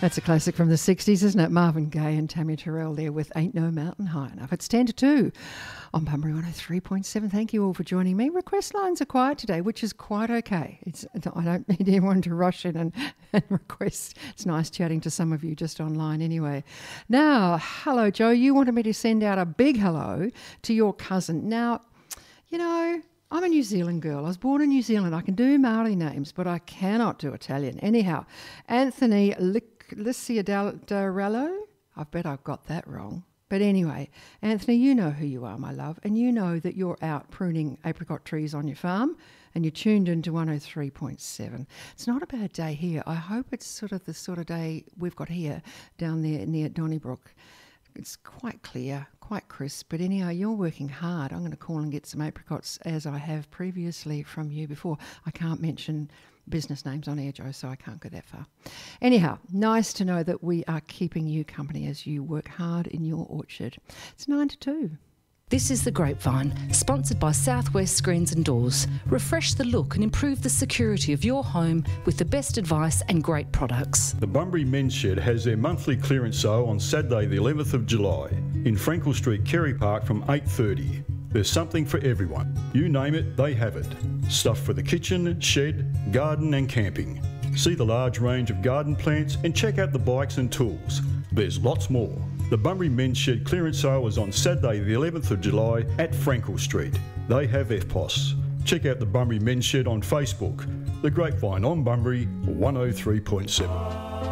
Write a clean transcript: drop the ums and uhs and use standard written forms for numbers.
That's a classic from the 60s, isn't it? Marvin Gaye and Tammy Terrell there with Ain't No Mountain High Enough. It's 10 to 2 on Bunbury 103.7. Thank you all for joining me. Request lines are quiet today, which is quite okay. I don't need anyone to rush in and request. It's nice chatting to some of you just online anyway. Now, hello, Joe. You wanted me to send out a big hello to your cousin. Now, you know, I'm a New Zealand girl. I was born in New Zealand. I can do Maori names, but I cannot do Italian. Anyhow, Anthony Liciadarello. I bet I've got that wrong. But anyway, Anthony, you know who you are, my love, and you know that you're out pruning apricot trees on your farm and you're tuned into 103.7. It's not a bad day here. I hope it's sort of the sort of day we've got here down there near Donnybrook. It's quite clear, quite crisp. But anyhow, you're working hard. I'm going to call and get some apricots as I have previously from you before. I can't mention business names on air, Joe, so I can't go that far. Anyhow, nice to know that we are keeping you company as you work hard in your orchard. It's 9 to 2. This is The Grapevine, sponsored by Southwest Screens and Doors. Refresh the look and improve the security of your home with the best advice and great products. The Bunbury Men's Shed has their monthly clearance sale on Saturday the 11th of July in Frankel Street, Kerry Park from 8:30. There's something for everyone. You name it, they have it. Stuff for the kitchen, shed, garden and camping. See the large range of garden plants and check out the bikes and tools. There's lots more. The Bunbury Men's Shed clearance sale is on Saturday the 11th of July at Frankel Street. They have FPOS. Check out the Bunbury Men's Shed on Facebook. The Grapevine on Bunbury 103.7.